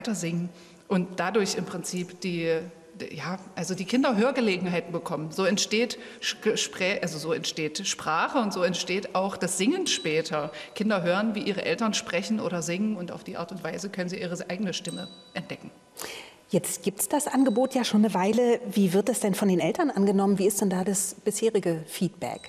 singen und dadurch im Prinzip die Kinder Hörgelegenheiten bekommen. So entsteht Sprache und so entsteht auch das Singen später. Kinder hören, wie ihre Eltern sprechen oder singen und auf die Art und Weise können sie ihre eigene Stimme entdecken. Jetzt gibt es das Angebot ja schon eine Weile. Wie wird das denn von den Eltern angenommen? Wie ist denn da das bisherige Feedback?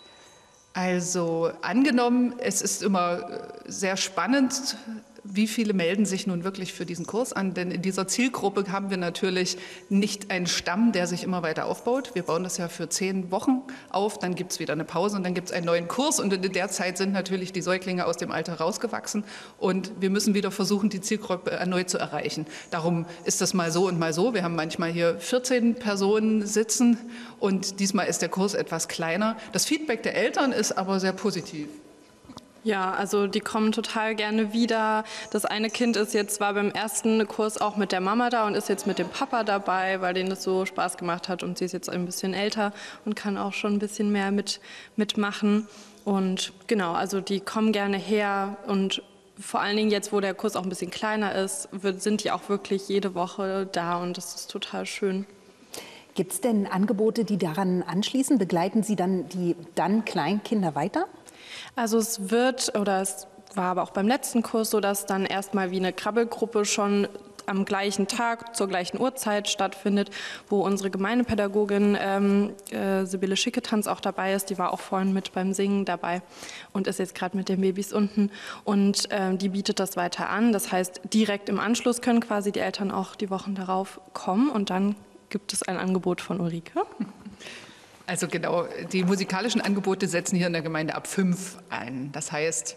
Also angenommen, es ist immer sehr spannend, wie viele melden sich nun wirklich für diesen Kurs an? Denn in dieser Zielgruppe haben wir natürlich nicht einen Stamm, der sich immer weiter aufbaut. Wir bauen das ja für 10 Wochen auf, dann gibt es wieder eine Pause und dann gibt es einen neuen Kurs. Und in der Zeit sind natürlich die Säuglinge aus dem Alter rausgewachsen. Und wir müssen wieder versuchen, die Zielgruppe erneut zu erreichen. Darum ist das mal so und mal so. Wir haben manchmal hier 14 Personen sitzen und diesmal ist der Kurs etwas kleiner. Das Feedback der Eltern ist aber sehr positiv. Ja, also die kommen total gerne wieder. Das eine Kind war beim ersten Kurs auch mit der Mama da und ist jetzt mit dem Papa dabei, weil denen das so Spaß gemacht hat. Und sie ist jetzt ein bisschen älter und kann auch schon ein bisschen mehr mitmachen. Und genau, also die kommen gerne her. Und vor allen Dingen jetzt, wo der Kurs auch ein bisschen kleiner ist, sind die auch wirklich jede Woche da. Und das ist total schön. Gibt es denn Angebote, die daran anschließen? Begleiten Sie dann die Kleinkinder weiter? Also es war aber auch beim letzten Kurs so, dass dann erstmal wie eine Krabbelgruppe schon am gleichen Tag, zur gleichen Uhrzeit stattfindet, wo unsere Gemeindepädagogin Sibylle Schicketanz auch dabei ist. Die war auch vorhin mit beim Singen dabei und ist jetzt gerade mit den Babys unten. Und die bietet das weiter an. Das heißt, direkt im Anschluss können quasi die Eltern auch die Wochen darauf kommen und dann gibt es ein Angebot von Ulrike. Also genau, die musikalischen Angebote setzen hier in der Gemeinde ab 5 ein. Das heißt,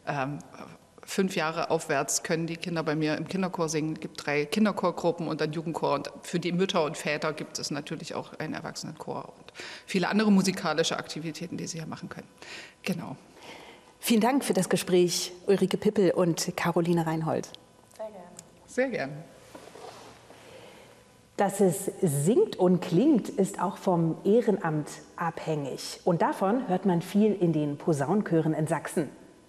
5 Jahre aufwärts können die Kinder bei mir im Kinderchor singen. Es gibt 3 Kinderchorgruppen und einen Jugendchor. Und für die Mütter und Väter gibt es natürlich auch einen Erwachsenenchor und viele andere musikalische Aktivitäten, die sie hier machen können. Genau. Vielen Dank für das Gespräch, Ulrike Pippel und Caroline Reinhold. Sehr gerne. Sehr gerne. Dass es singt und klingt, ist auch vom Ehrenamt abhängig. Und davon hört man viel in den Posaunenchören in Sachsen.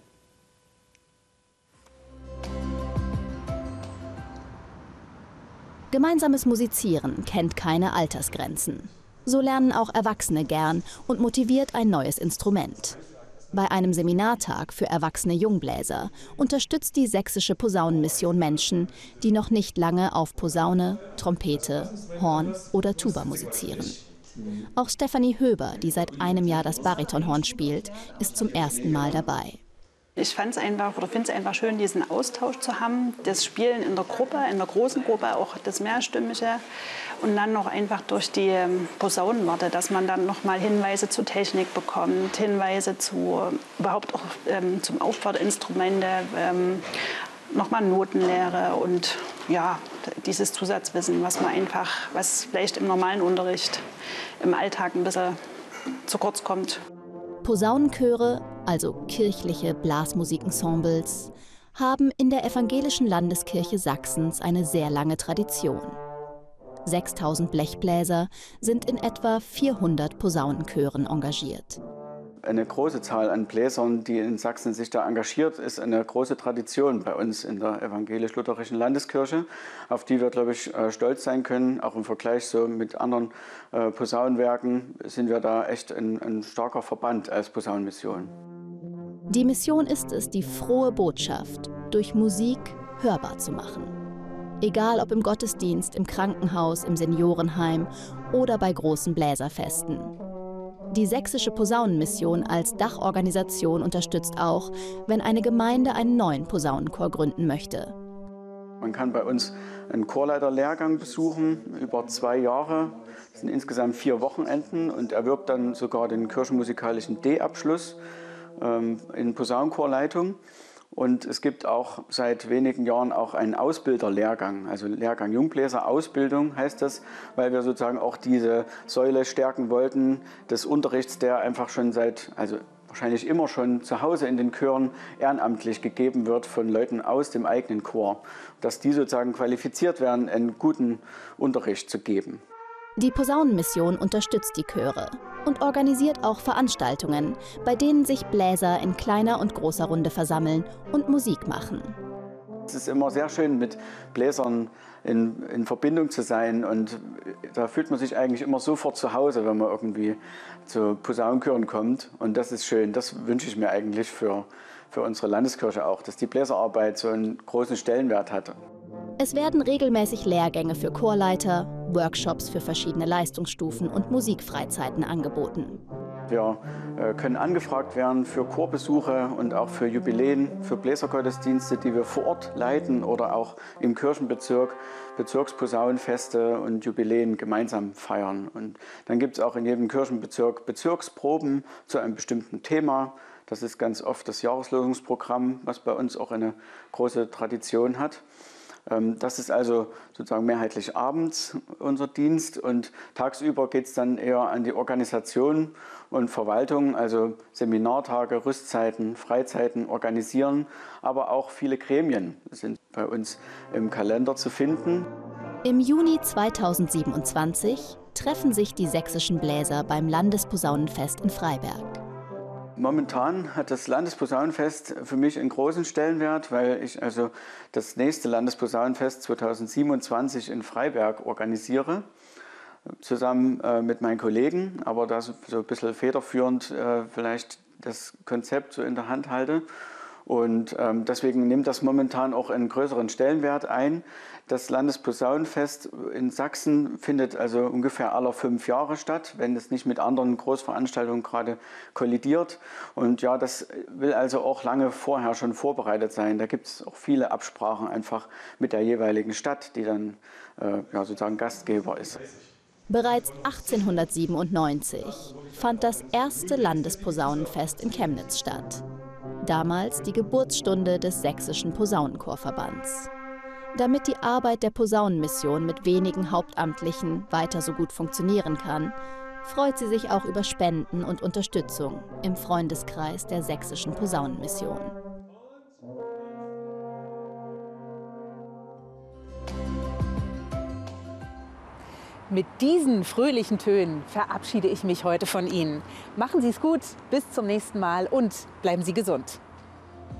Gemeinsames Musizieren kennt keine Altersgrenzen. So lernen auch Erwachsene gern und motiviert ein neues Instrument. Bei einem Seminartag für erwachsene Jungbläser unterstützt die Sächsische Posaunenmission Menschen, die noch nicht lange auf Posaune, Trompete, Horn oder Tuba musizieren. Auch Stefanie Höber, die seit einem Jahr das Baritonhorn spielt, ist zum ersten Mal dabei. Ich finde es einfach schön, diesen Austausch zu haben, das Spielen in der Gruppe, in der großen Gruppe, auch das Mehrstimmige und dann noch einfach durch die Posaunenworte, dass man dann noch mal Hinweise zu Technik bekommt, Hinweise zu überhaupt auch zum Aufbau der Instrumente, noch mal Notenlehre und ja, dieses Zusatzwissen, was vielleicht im normalen Unterricht im Alltag ein bisschen zu kurz kommt. Posaunenchöre, also kirchliche Blasmusikensembles, haben in der Evangelischen Landeskirche Sachsens eine sehr lange Tradition. 6000 Blechbläser sind in etwa 400 Posaunenchören engagiert. Eine große Zahl an Bläsern, die in Sachsen sich da engagiert, ist eine große Tradition bei uns in der Evangelisch-Lutherischen Landeskirche, auf die wir, glaube ich, stolz sein können. Auch im Vergleich so mit anderen Posaunenwerken sind wir da echt ein starker Verband als Posaunenmission. Die Mission ist es, die frohe Botschaft durch Musik hörbar zu machen. Egal ob im Gottesdienst, im Krankenhaus, im Seniorenheim oder bei großen Bläserfesten. Die Sächsische Posaunenmission als Dachorganisation unterstützt auch, wenn eine Gemeinde einen neuen Posaunenchor gründen möchte. Man kann bei uns einen Chorleiterlehrgang besuchen über 2 Jahre. Das sind insgesamt 4 Wochenenden und erwirbt dann sogar den kirchenmusikalischen D-Abschluss in Posaunenchorleitung. Und es gibt auch seit wenigen Jahren auch einen Ausbilderlehrgang, also Lehrgang Jungbläser-Ausbildung heißt das, weil wir sozusagen auch diese Säule stärken wollten des Unterrichts, der einfach schon wahrscheinlich immer schon zu Hause in den Chören ehrenamtlich gegeben wird von Leuten aus dem eigenen Chor, dass die sozusagen qualifiziert werden, einen guten Unterricht zu geben. Die Posaunenmission unterstützt die Chöre und organisiert auch Veranstaltungen, bei denen sich Bläser in kleiner und großer Runde versammeln und Musik machen. Es ist immer sehr schön, mit Bläsern in Verbindung zu sein, und da fühlt man sich eigentlich immer sofort zu Hause, wenn man irgendwie zu Posaunenchören kommt, und das ist schön. Das wünsche ich mir eigentlich für unsere Landeskirche auch, dass die Bläserarbeit so einen großen Stellenwert hat. Es werden regelmäßig Lehrgänge für Chorleiter, Workshops für verschiedene Leistungsstufen und Musikfreizeiten angeboten. Wir können angefragt werden für Chorbesuche und auch für Jubiläen, für Bläsergottesdienste, die wir vor Ort leiten oder auch im Kirchenbezirk, Bezirksposaunenfeste und Jubiläen gemeinsam feiern. Und dann gibt es auch in jedem Kirchenbezirk Bezirksproben zu einem bestimmten Thema. Das ist ganz oft das Jahreslosungsprogramm, was bei uns auch eine große Tradition hat. Das ist also sozusagen mehrheitlich abends unser Dienst, und tagsüber geht es dann eher an die Organisation und Verwaltung, also Seminartage, Rüstzeiten, Freizeiten organisieren, aber auch viele Gremien sind bei uns im Kalender zu finden. Im Juni 2027 treffen sich die sächsischen Bläser beim Landesposaunenfest in Freiberg. Momentan hat das Landesposaunenfest für mich einen großen Stellenwert, weil ich also das nächste Landesposaunenfest 2027 in Freiberg organisiere, zusammen mit meinen Kollegen, aber da so ein bisschen federführend vielleicht das Konzept so in der Hand halte. Und deswegen nimmt das momentan auch einen größeren Stellenwert ein. Das Landesposaunenfest in Sachsen findet also ungefähr alle 5 Jahre statt, wenn es nicht mit anderen Großveranstaltungen gerade kollidiert. Und ja, das will also auch lange vorher schon vorbereitet sein. Da gibt es auch viele Absprachen einfach mit der jeweiligen Stadt, die dann sozusagen Gastgeber ist. Bereits 1897 fand das erste Landesposaunenfest in Chemnitz statt. Damals die Geburtsstunde des Sächsischen Posaunenchorverbands. Damit die Arbeit der Posaunenmission mit wenigen Hauptamtlichen weiter so gut funktionieren kann, freut sie sich auch über Spenden und Unterstützung im Freundeskreis der Sächsischen Posaunenmission. Mit diesen fröhlichen Tönen verabschiede ich mich heute von Ihnen. Machen Sie es gut, bis zum nächsten Mal und bleiben Sie gesund.